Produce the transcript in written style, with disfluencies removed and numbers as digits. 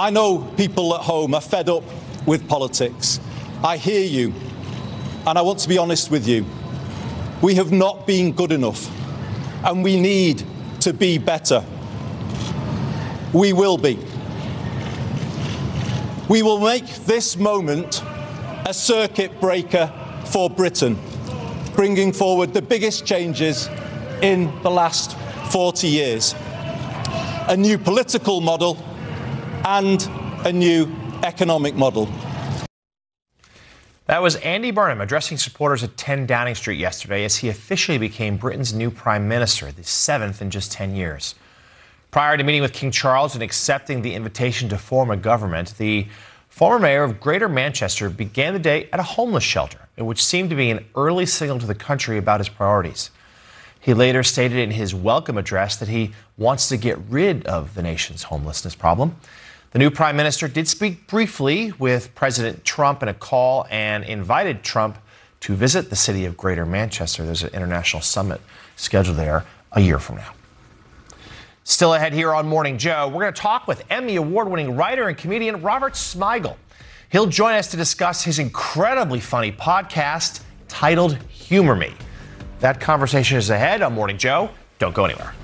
I know people at home are fed up with politics. I hear you, and I want to be honest with you. We have not been good enough, and we need to be better. We will be. We will make this moment a circuit breaker for Britain, bringing forward the biggest changes in the last 40 years. A new political model and a new economic model. That was Andy Burnham addressing supporters at 10 Downing Street yesterday as he officially became Britain's new Prime Minister, the 7th in just 10 years. Prior to meeting with King Charles and accepting the invitation to form a government, the former mayor of Greater Manchester began the day at a homeless shelter, which seemed to be an early signal to the country about his priorities. He later stated in his welcome address that he wants to get rid of the nation's homelessness problem. The new prime minister did speak briefly with President Trump in a call and invited Trump to visit the city of Greater Manchester. There's an international summit scheduled there a year from now. Still ahead here on Morning Joe, we're going to talk with Emmy Award-winning writer and comedian Robert Smigel. He'll join us to discuss his incredibly funny podcast titled Humor Me. That conversation is ahead on Morning Joe. Don't go anywhere.